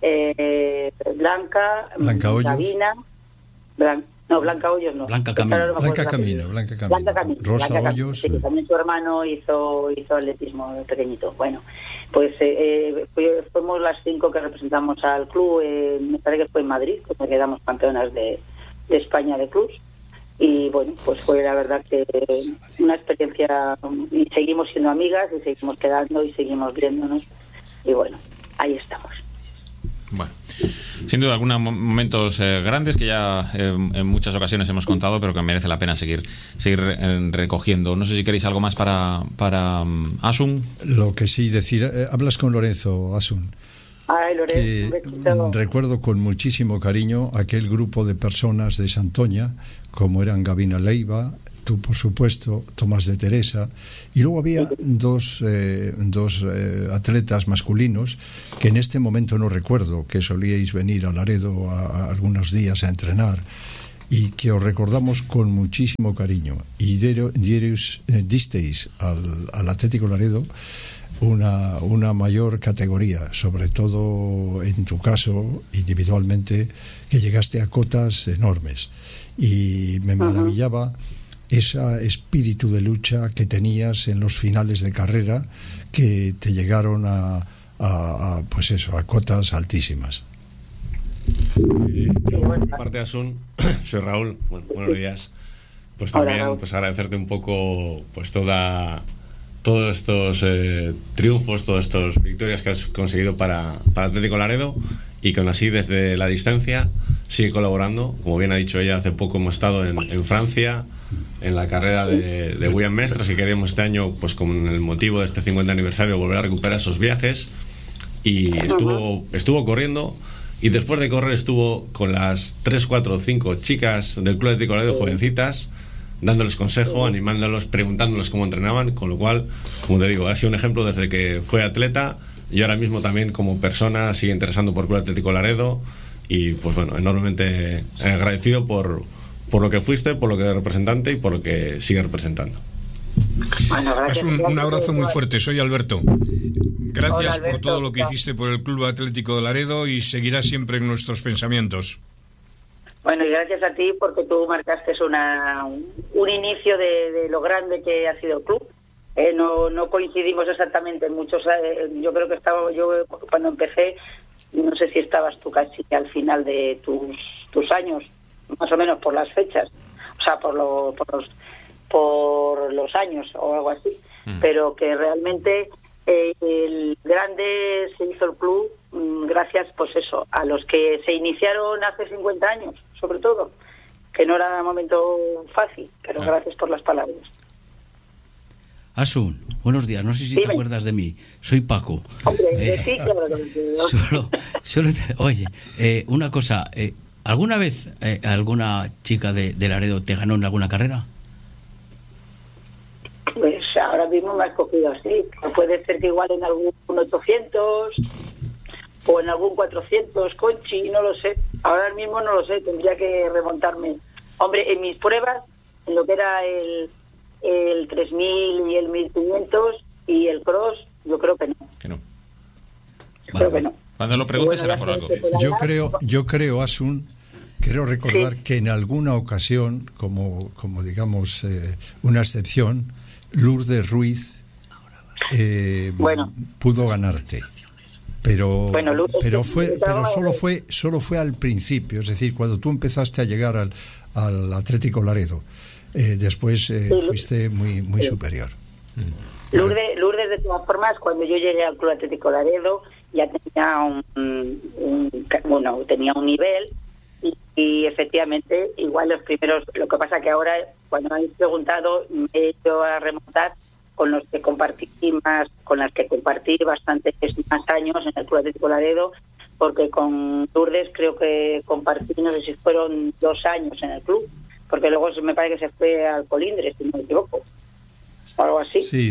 Hoyos. Gavina, Blanca Hoyos no. Blanca Camino. Blanca Camino. Rosa Blanca Hoyos. sí, que también su hermano hizo atletismo pequeñito. Bueno, pues fuimos las 5 que representamos al club, me parece que fue en Madrid, que quedamos campeonas de España de clubs. Y bueno, pues fue la verdad que una experiencia, y seguimos siendo amigas y seguimos quedando y seguimos viéndonos, y bueno, ahí estamos. Bueno, sin duda algunos momentos grandes que ya en muchas ocasiones hemos contado, pero que merece la pena seguir recogiendo. No sé si queréis algo más para Asun. Lo que sí decir, hablas con Lorenzo, Asun. Ay, Lorenzo, recuerdo con muchísimo cariño aquel grupo de personas de Santoña, como eran Gavina Leiva, tú por supuesto, Tomás de Teresa, y luego había dos atletas masculinos que en este momento no recuerdo, que solíais venir a Laredo a algunos días a entrenar, y que os recordamos con muchísimo cariño, y disteis al Atlético Laredo una mayor categoría, sobre todo en tu caso individualmente, que llegaste a cotas enormes, y me maravillaba ese espíritu de lucha que tenías en los finales de carrera, que te llegaron a cotas altísimas. Yo, por parte de Asun, soy Raúl, buenos días. Pues también pues agradecerte un poco pues todos estos triunfos, todas estas victorias que has conseguido para Atlético Laredo, y que aún así desde la distancia sigue colaborando. Como bien ha dicho ella, hace poco hemos estado en Francia en la carrera de William Mestras, y queremos este año, pues con el motivo de este 50 aniversario, volver a recuperar esos viajes, y estuvo corriendo, y después de correr estuvo con las 3, 4 o 5 chicas del Club Atlético Laredo, jovencitas, dándoles consejo, animándolos, preguntándoles cómo entrenaban, con lo cual, como te digo, ha sido un ejemplo desde que fue atleta, y ahora mismo también como persona sigue interesando por Club Atlético Laredo, y pues bueno, enormemente agradecido por lo que fuiste, por lo que eres representante y por lo que sigue representando. Bueno, es un abrazo muy fuerte. Soy Alberto. Gracias. Hola, Alberto, por todo lo que hiciste por el Club Atlético de Laredo, y seguirás siempre en nuestros pensamientos. Bueno, y gracias a ti, porque tú marcaste un inicio de lo grande que ha sido el club. No coincidimos exactamente en muchos. Yo creo que estaba yo cuando empecé, no sé si estabas tú casi al final de tus años, más o menos por las fechas, o sea, por los años o algo así, pero que realmente el grande se hizo el club gracias, pues eso, a los que se iniciaron hace 50 años, sobre todo, que no era un momento fácil, pero gracias por las palabras. Asun, buenos días. No sé si te acuerdas de mí. Soy Paco. Hombre, sí, claro que me oye, una cosa. ¿Alguna vez alguna chica de Laredo te ganó en alguna carrera? Pues ahora mismo me has cogido así. Puede ser que igual en algún 800 o en algún 400, Conchi, no lo sé. Ahora mismo no lo sé, tendría que remontarme. Hombre, en mis pruebas, en lo que era el 3000 y el 1500 y el cross, yo creo que no. Creo que no. Cuando lo preguntes será por algo. Yo creo, Asun, quiero recordar que en alguna ocasión, como digamos una excepción, Lourdes Ruiz pudo ganarte. Pero solo fue al principio, es decir, cuando tú empezaste a llegar al Atlético Laredo. Después fuiste muy superior. Lourdes, de todas formas, cuando yo llegué al Club Atlético Laredo, ya tenía tenía un nivel, y efectivamente, igual los primeros, lo que pasa que ahora cuando me habéis preguntado, me he hecho a remontar con los que compartí con las que compartí bastantes más años en el Club Atlético Laredo, porque con Lourdes creo que compartí, no sé si fueron 2 años en el club, porque luego me parece que se fue al Colindres, si no me equivoco, o algo así. Sí.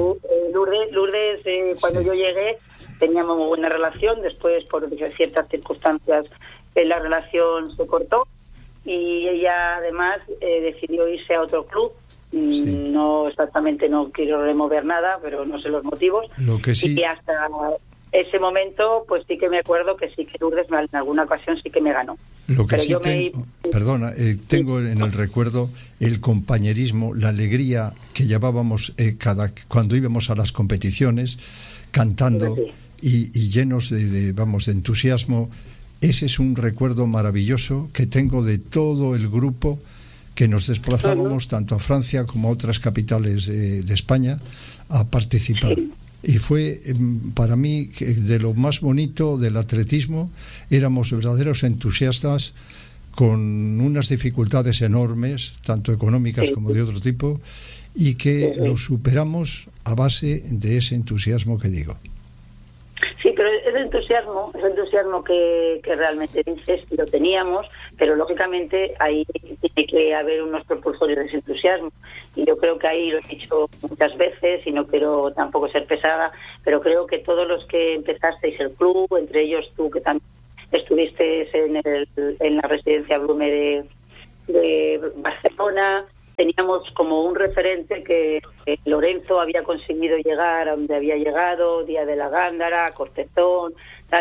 Lourdes cuando yo llegué teníamos muy buena relación, después por ciertas circunstancias la relación se cortó y ella además decidió irse a otro club. No exactamente, no quiero remover nada, pero no sé los motivos. Lo que sí... Y hasta ese momento, pues sí que me acuerdo que sí que Lourdes en alguna ocasión sí que me ganó. Lo que pero sí tengo en el recuerdo el compañerismo, la alegría que llevábamos cuando íbamos a las competiciones, cantando y llenos de entusiasmo. Ese es un recuerdo maravilloso que tengo de todo el grupo que nos desplazábamos tanto a Francia como a otras capitales de España a participar. Y fue para mí de lo más bonito del atletismo. Éramos verdaderos entusiastas con unas dificultades enormes, tanto económicas como de otro tipo, y que lo superamos a base de ese entusiasmo que digo. Sí, pero ese entusiasmo que realmente dices, lo teníamos, pero lógicamente ahí tiene que haber unos propulsores de ese entusiasmo. Y yo creo que ahí lo he dicho muchas veces, y no quiero tampoco ser pesada, pero creo que todos los que empezasteis el club, entre ellos tú que también estuviste en la residencia Blume de Barcelona, teníamos como un referente que Lorenzo había conseguido llegar a donde había llegado, Día de la Gándara, Cortezón, tal,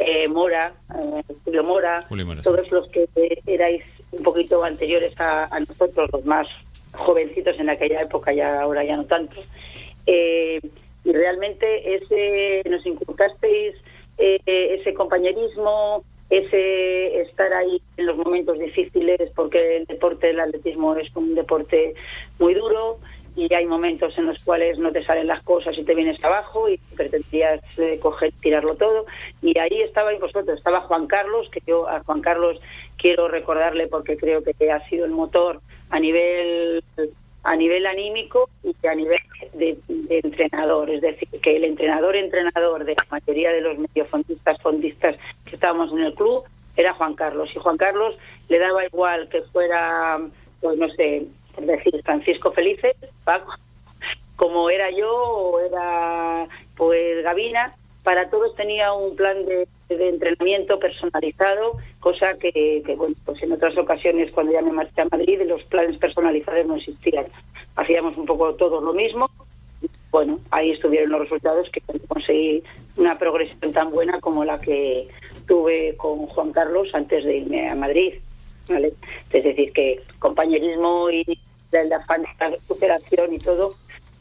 Julio Mora, todos los que erais un poquito anteriores a nosotros, los más jovencitos en aquella época, ya ahora ya no tanto. Y realmente nos inculcasteis ese compañerismo, ese estar ahí en los momentos difíciles, porque el deporte del atletismo es un deporte muy duro y hay momentos en los cuales no te salen las cosas y te vienes abajo y pretendías tirarlo todo, y ahí estabais vosotros. Estaba Juan Carlos, que yo a Juan Carlos quiero recordarle porque creo que ha sido el motor a nivel anímico y a nivel de entrenador, es decir, que el entrenador de la mayoría de los fondistas que estábamos en el club era Juan Carlos, y Juan Carlos le daba igual que fuera, pues no sé, por decir, Francisco Felices, Paco, como era yo o era pues Gavina. Para todos tenía un plan de entrenamiento personalizado, cosa que bueno, pues en otras ocasiones cuando ya me marché a Madrid los planes personalizados no existían. Hacíamos un poco todo lo mismo. Bueno, ahí estuvieron los resultados, que conseguí una progresión tan buena como la que tuve con Juan Carlos antes de irme a Madrid, ¿vale? Es decir, que compañerismo y el afán de la superación y todo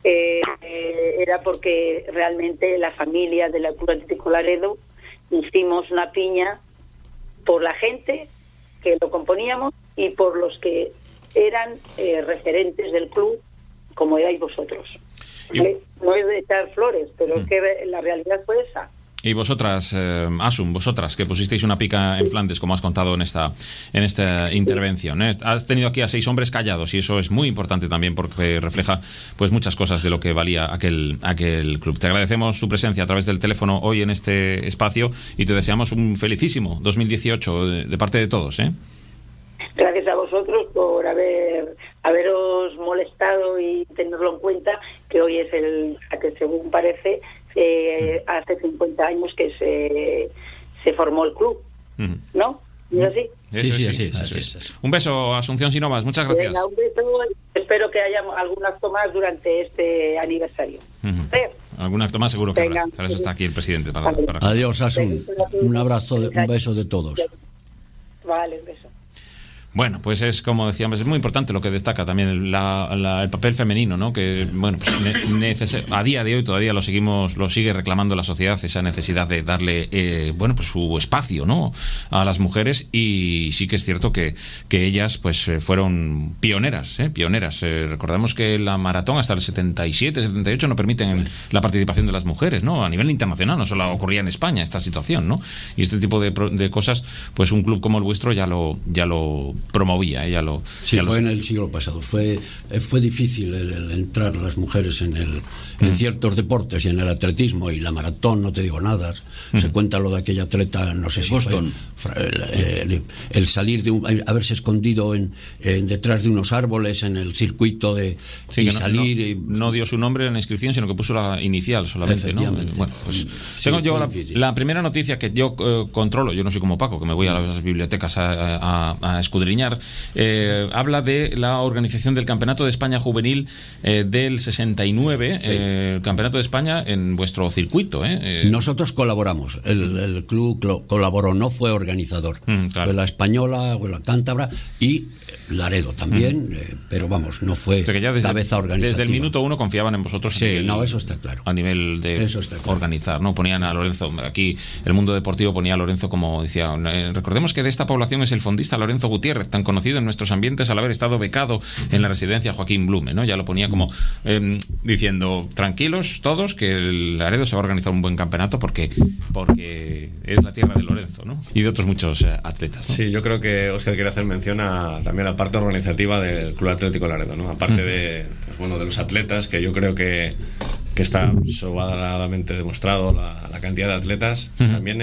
era porque realmente la familia del Club Atlético Laredo hicimos una piña por la gente que lo componíamos y por los que eran referentes del club, como erais vosotros. ¿Vale? No es de echar flores, pero es que la realidad fue esa. Y vosotras, Asun, vosotras que pusisteis una pica en Flandes, como has contado en esta intervención, has tenido aquí a 6 hombres callados, y eso es muy importante también porque refleja pues muchas cosas de lo que valía aquel club. Te agradecemos tu presencia a través del teléfono hoy en este espacio y te deseamos un felicísimo 2018 de parte de todos. Gracias a vosotros por haberos molestado y tenerlo en cuenta, que hoy es que según parece hace 50 años que se formó el club, ¿no? ¿Y así? Sí, así es. Un beso, Asunción Sinovas, muchas gracias. Venga, un beso, espero que haya algún acto más durante este aniversario. Algún acto más seguro que habrá. Para eso está aquí el presidente. Adiós, Asun. Un abrazo, un beso de todos. Vale, un beso. Bueno, pues es como decíamos, es muy importante lo que destaca también el papel femenino, ¿no? Que bueno, pues a día de hoy todavía lo sigue reclamando la sociedad, esa necesidad de darle bueno, pues su espacio, ¿no? A las mujeres, y sí que es cierto que ellas pues fueron pioneras. Recordamos que la maratón hasta el 77, 78 no permiten la participación de las mujeres, ¿no? A nivel internacional, no solo ocurría en España esta situación, ¿no? Y este tipo de cosas, pues un club como el vuestro ya lo promovía. Ella lo fue en el siglo pasado. Fue difícil el entrar las mujeres en ciertos deportes y en el atletismo y la maratón, no te digo nada. Se cuenta lo de aquella atleta, no sé si Boston. El salir haberse escondido detrás de unos árboles en el circuito salir. No dio su nombre en la inscripción, sino que puso la inicial solamente, ¿no? Bueno, pues tengo yo la primera noticia que yo controlo. Yo no soy como Paco, que me voy a las bibliotecas a escudriñar. Habla de la organización del Campeonato de España Juvenil del 69, el Campeonato de España en vuestro circuito. Nosotros colaboramos, el club colaboró, no fue organizador. Claro. Fue la española, o la cántabra y Laredo también, pero vamos, no fue cabeza organizativa. Desde el minuto 1 confiaban en vosotros. Sí, eso está claro. A nivel de organizar, ¿no? Ponían a Lorenzo, aquí el mundo deportivo ponía a Lorenzo como decía, recordemos que de esta población es el fondista Lorenzo Gutiérrez, tan conocido en nuestros ambientes al haber estado becado en la residencia Joaquín Blume, ¿no? Ya lo ponía como diciendo, tranquilos todos, que el Laredo se va a organizar un buen campeonato porque es la tierra de Lorenzo, ¿no? Y de otros muchos atletas, ¿no? Sí, yo creo que Óscar quiere hacer mención a también la parte organizativa del Club Atlético Laredo, ¿no? Aparte de los atletas, que yo creo que está sobradamente demostrado la cantidad de atletas, también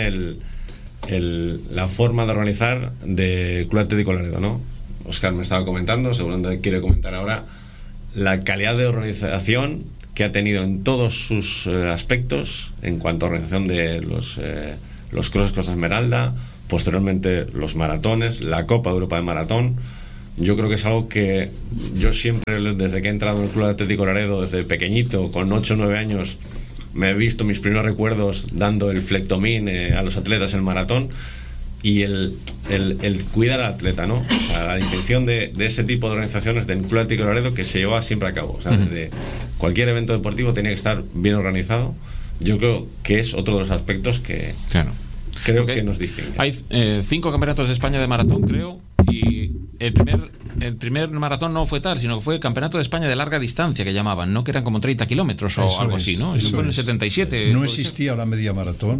la forma de organizar del Club Atlético Laredo, ¿no? Óscar me estaba comentando, seguramente quiere comentar ahora, la calidad de organización que ha tenido en todos sus aspectos, en cuanto a organización de los Crosses Costa Esmeralda, posteriormente los maratones, la Copa de Europa de Maratón. Yo creo que es algo que yo siempre, desde que he entrado en el Club Atlético Laredo, desde pequeñito, con 8 o 9 años, me he visto mis primeros recuerdos dando el flectomín a los atletas en maratón, y el cuidar al atleta, ¿no? O sea, la intención de ese tipo de organizaciones del Club Atlético Laredo, que se lleva siempre a cabo. O sea, desde cualquier evento deportivo tiene que estar bien organizado. Yo creo que es otro de los aspectos que creo que nos distingue. Hay 5 campeonatos de España de maratón, creo, y el primer maratón no fue tal, sino que fue Campeonato de España de larga distancia, que llamaban, ¿no? Que eran como 30 kilómetros o algo así, ¿no? Eso fue en el 77. No existía la media maratón,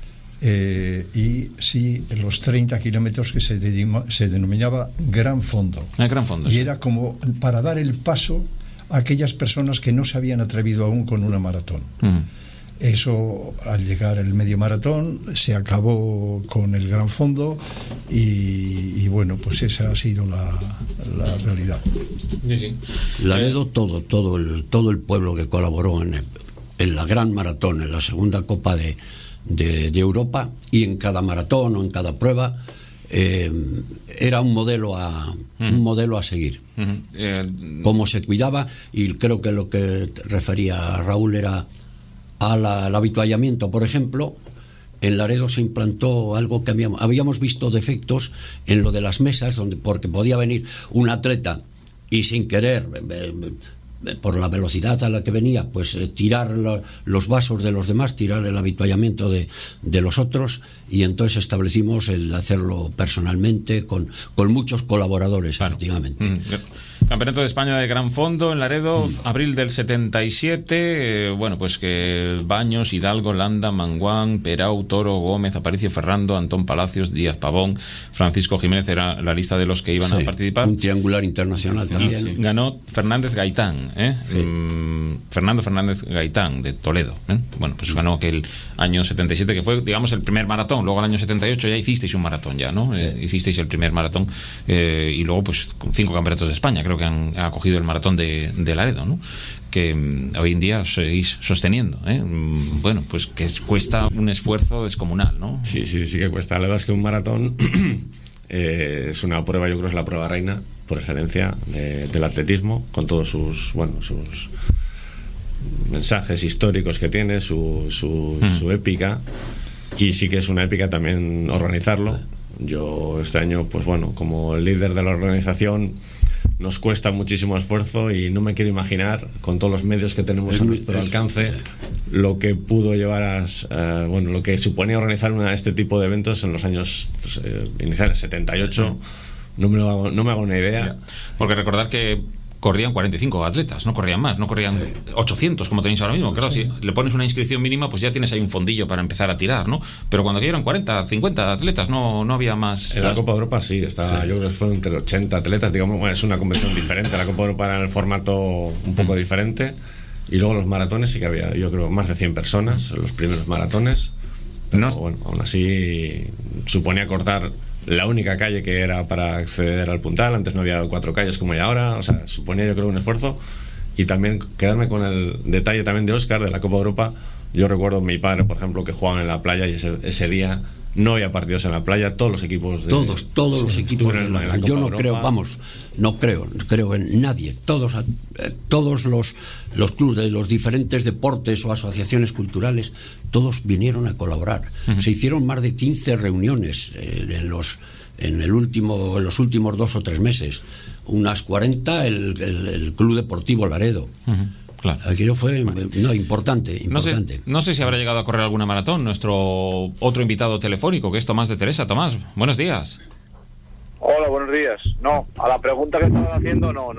y sí los 30 kilómetros que se denominaba Gran Fondo. El Gran Fondo. Y era como para dar el paso a aquellas personas que no se habían atrevido aún con una maratón. Eso, al llegar el medio maratón, se acabó con el Gran Fondo y bueno, pues esa ha sido la realidad. Sí. Laredo, todo el pueblo que colaboró en la Gran Maratón, en la segunda Copa de Europa, y en cada maratón o en cada prueba, era un modelo a seguir. Cómo se cuidaba, y creo que lo que refería Raúl era al habituallamiento. Por ejemplo, en Laredo se implantó algo que habíamos visto defectos en lo de las mesas, porque podía venir un atleta y sin querer, por la velocidad a la que venía, pues tirar los vasos de los demás, tirar el habituallamiento de los otros, y entonces establecimos el hacerlo personalmente con muchos colaboradores, efectivamente. Campeonato de España de Gran Fondo en Laredo, abril del 77. Bueno, pues que Baños, Hidalgo, Landa, Manguán, Perau, Toro, Gómez, Aparicio, Ferrando, Antón Palacios, Díaz Pavón, Francisco Jiménez, era la lista de los que iban a participar. Un triangular internacional también. Ganó Fernández Gaitán, Fernando Fernández Gaitán, de Toledo. Bueno, pues ganó aquel año 77, que fue, digamos, el primer maratón. Luego al año 78 ya hicisteis un maratón ya, ¿no? Hicisteis el primer maratón, y luego pues 5 campeonatos de España, creo que han acogido el maratón de Laredo, ¿no? Que hoy en día seguís sosteniendo, bueno, pues que cuesta un esfuerzo descomunal, ¿no? Sí que cuesta. La verdad es que un maratón es una prueba, yo creo que es la prueba reina por excelencia del atletismo, con todos sus mensajes históricos que tiene, su épica, y sí que es una épica también organizarlo. Yo este año, pues bueno, como líder de la organización, nos cuesta muchísimo esfuerzo, y no me quiero imaginar, con todos los medios que tenemos a nuestro alcance, lo que pudo llevar lo que suponía organizar este tipo de eventos en los años iniciales, 78. No me hago una idea. Porque recordar que corrían 45 atletas, no corrían más, no corrían 800 como tenéis ahora mismo. Claro, si le pones una inscripción mínima, pues ya tienes ahí un fondillo para empezar a tirar, ¿no? Pero cuando eran 40, 50 atletas, no había más. En la Copa de Europa sí, estaba, yo creo que fueron entre 80 atletas, digamos, bueno, es una competición diferente. La Copa de Europa era en el formato un poco diferente. Y luego los maratones sí que había, yo creo, más de 100 personas, los primeros maratones. Pero bueno, aún así suponía cortar la única calle que era para acceder al puntal. Antes no había 4 calles como hay ahora, o sea, suponía yo creo un esfuerzo. Y también quedarme con el detalle también de Óscar, de la Copa de Europa. Yo recuerdo a mi padre, por ejemplo, que jugaban en la playa y ese día no había partidos en la playa, todos los equipos todos los equipos en la yo no Copa creo, Europa. no creo en nadie, todos los clubes de los diferentes deportes o asociaciones culturales, todos vinieron a colaborar. Se hicieron más de 15 reuniones en los últimos 2 o 3 meses, unas 40 el Club Deportivo Laredo. Claro. Aquello fue importante. No sé si habrá llegado a correr alguna maratón nuestro otro invitado telefónico, que es Tomás de Teresa. Tomás, buenos días. Hola, buenos días. No, a la pregunta que estaban haciendo, no.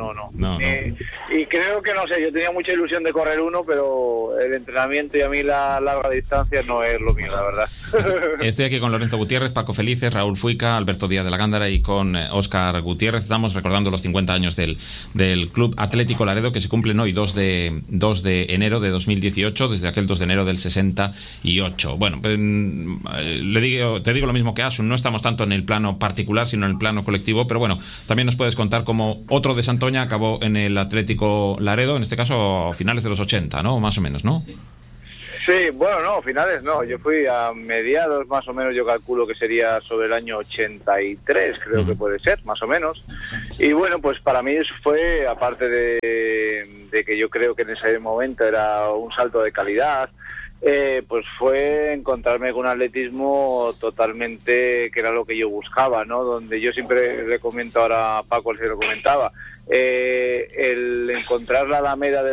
Y creo que, no sé, yo tenía mucha ilusión de correr uno, pero el entrenamiento y a mí la larga distancia no es lo mío, la verdad. Estoy aquí con Lorenzo Gutiérrez, Paco Felices, Raúl Fuica, Alberto Díaz de la Gándara y con Óscar Gutiérrez. Estamos recordando los 50 años del Club Atlético Laredo, que se cumplen hoy 2 de enero de 2018, desde aquel 2 de enero del 68. Bueno, te digo lo mismo que Asun, no estamos tanto en el plano particular, sino en el plano colectivo, pero bueno, también nos puedes contar cómo otro de Santoña acabó en el Atlético Laredo, en este caso a finales de los 80, ¿no? Más o menos, ¿no? Sí, bueno, no, finales no, yo fui a mediados más o menos, yo calculo que sería sobre el año 83, creo que puede ser, más o menos. Y bueno, pues para mí eso fue, aparte de que yo creo que en ese momento era un salto de calidad, pues fue encontrarme con un atletismo totalmente que era lo que yo buscaba, ¿no? Donde yo siempre le comento ahora a Paco, él se lo comentaba, el encontrar la Alameda